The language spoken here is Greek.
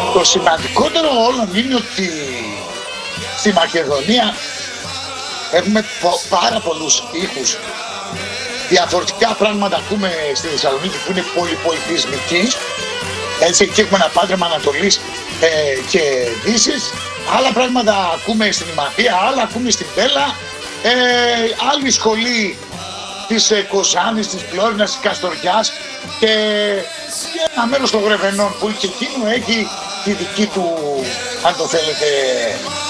Το σημαντικότερο όλων είναι ότι στη Μακεδονία έχουμε πάρα πολλούς ήχους. Διαφορετικά πράγματα ακούμε στη Θεσσαλονίκη που είναι πολυπολιτισμική. Έτσι, εκεί έχουμε ένα πάντρεμα Ανατολής και Δύσης. Άλλα πράγματα ακούμε στην Ημαθία, άλλα ακούμε στην Πέλα. Άλλη σχολή της Κοζάνης, της Φλόρινας, της Καστοριάς και ένα μέρος των Γρεβενών που και εκείνο έχει τη δική του, αν το θέλετε,